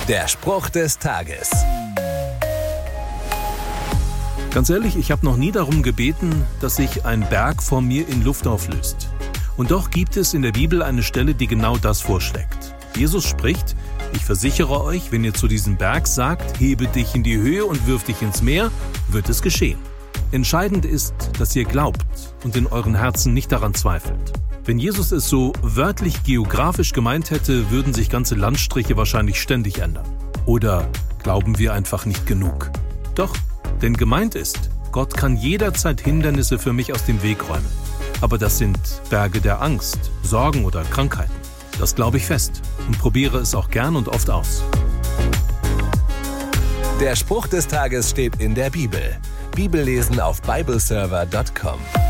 Der Spruch des Tages. Ganz ehrlich, ich habe noch nie darum gebeten, dass sich ein Berg vor mir in Luft auflöst. Und doch gibt es in der Bibel eine Stelle, die genau das vorschlägt. Jesus spricht: Ich versichere euch, wenn ihr zu diesem Berg sagt, hebe dich in die Höhe und wirf dich ins Meer, wird es geschehen. Entscheidend ist, dass ihr glaubt und in euren Herzen nicht daran zweifelt. Wenn Jesus es so wörtlich geografisch gemeint hätte, würden sich ganze Landstriche wahrscheinlich ständig ändern. Oder glauben wir einfach nicht genug? Doch, denn gemeint ist, Gott kann jederzeit Hindernisse für mich aus dem Weg räumen. Aber das sind Berge der Angst, Sorgen oder Krankheiten. Das glaube ich fest und probiere es auch gern und oft aus. Der Spruch des Tages steht in der Bibel. Bibellesen auf bibleserver.com.